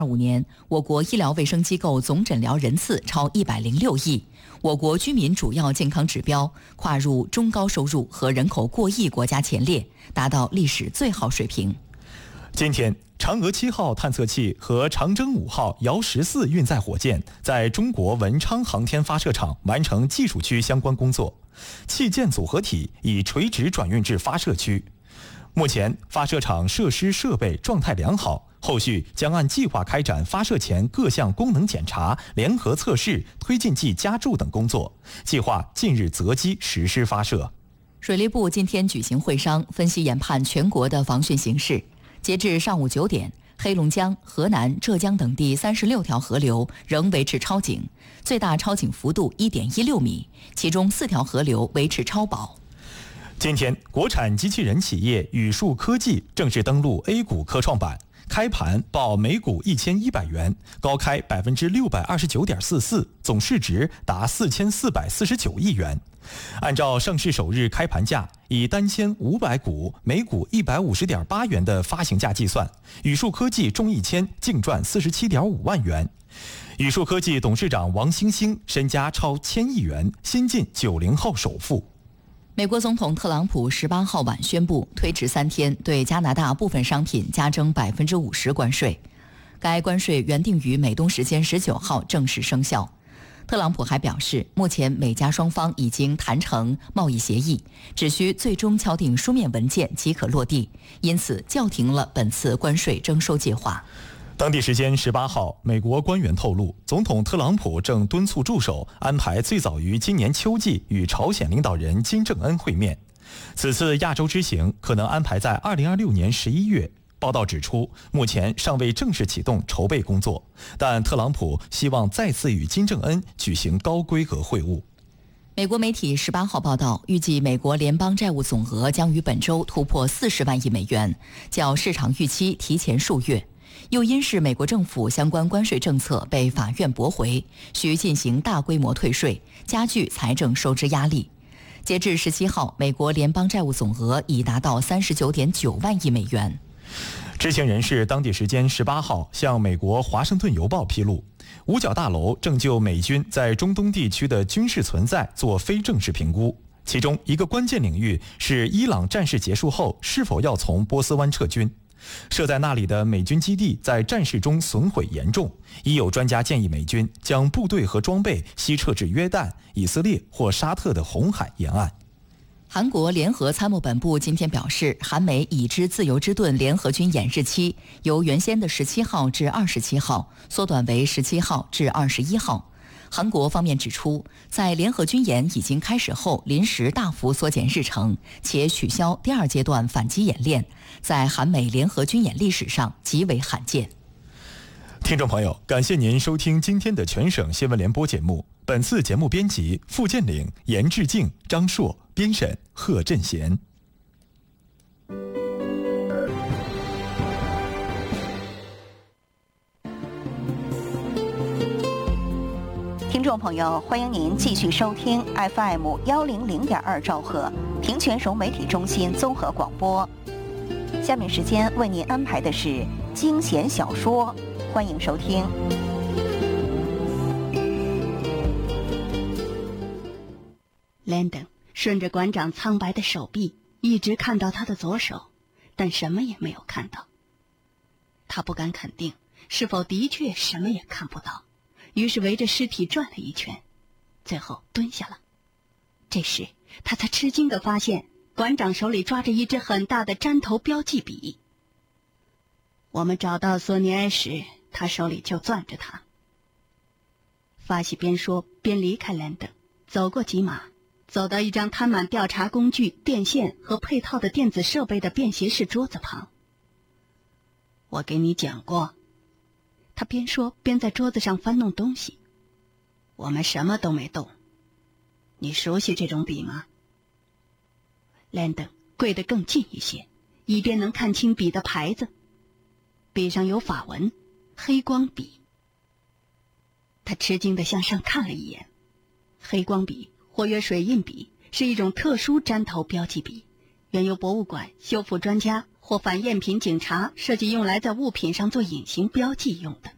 2025年，我国医疗卫生机构总诊疗人次超106亿，我国居民主要健康指标跨入中高收入和人口过亿国家前列，达到历史最好水平。 今天，嫦娥7号探测器和长征5号遥14运载火箭在中国文昌航天发射场完成技术区相关工作，器件组合体已垂直转运至发射区。目前，发射场设施设备状态良好，后续将按计划开展发射前各项功能检查、联合测试、推进剂加注等工作，计划近日择机实施发射。 水利部今天举行会商，分析研判全国的防汛形势。截至上午9点，黑龙江、河南、浙江等地36条河流仍维持超警，最大超警幅度1.16米，其中4条河流维持超保。 今天，国产机器人企业宇树科技正式登陆 A 股科创板，开盘报每股1100元，高开629.44%，总市值达4449亿元。按照上市首日开盘价，以单签500股每股150.8元的发行价计算，宇树科技中1000净赚47.5万元。宇树科技董事长王兴兴身家超1000亿元，新晋90后首富。 美国总统特朗普18号晚宣布推迟3天对加拿大部分商品加征50%关税，该关税原定于美东时间19号正式生效。特朗普还表示，目前美加双方已经谈成贸易协议，只需最终敲定书面文件即可落地，因此叫停了本次关税征收计划。 当地时间18号，美国官员透露，总统特朗普正敦促助手安排最早于今年秋季与朝鲜领导人金正恩会面。此次亚洲之行可能安排在2026年11月。报道指出，目前尚未正式启动筹备工作，但特朗普希望再次与金正恩举行高规格会晤。 美国媒体18号报道，预计美国联邦债务总额将于本周突破40万亿美元，较市场预期提前数月。又因是美国政府相关关税政策被法院驳回，需进行大规模退税，加剧财政收支压力。截至17号，美国联邦债务总额已达到39.9万亿美元。 知情人士当地时间18号向美国华盛顿邮报披露，五角大楼正就美军在中东地区的军事存在做非正式评估，其中一个关键领域是伊朗战事结束后是否要从波斯湾撤军。设在那里的美军基地在战事中损毁严重，已有专家建议美军将部队和装备西撤至约旦、以色列或沙特的红海沿岸。 韩国联合参谋本部今天表示，韩美已知自由之盾联合军演日期由原先的17号至27号缩短为17号至21号。韩国方面指出，在联合军演已经开始后，临时大幅缩减日程，且取消第2阶段反击演练，在韩美联合军演历史上极为罕见。 听众朋友，感谢您收听今天的全省新闻联播节目。本次节目编辑付建岭、严志敬、张硕，编审贺振贤。 听众朋友，欢迎您继续收听 FM100.2兆赫平泉省媒体中心综合广播。下面时间为您安排的是惊险小说，欢迎收听。 Landon 顺着馆长苍白的手臂一直看到他的左手，但什么也没有看到。他不敢肯定是否的确什么也看不到，于是围着尸体转了一圈，最后蹲下了。这时他才吃惊地发现，馆长手里抓着一支很大的粘头标记笔。我们找到索尼埃时，他手里就攥着它。法西边说边离开兰登，走过几码，走到一张摊满调查工具、电线和配套的电子设备的便携式桌子旁。我给你讲过，他边说边在桌子上翻弄东西。我们什么都没动。你熟悉这种笔吗？兰登跪得更近一些，以便能看清笔的牌子。笔上有法文，黑光笔。他吃惊地向上看了一眼。黑光笔或曰水印笔是一种特殊粘头标记笔，原由博物馆、修复专家或反赝品警察设计用来在物品上做隐形标记用的。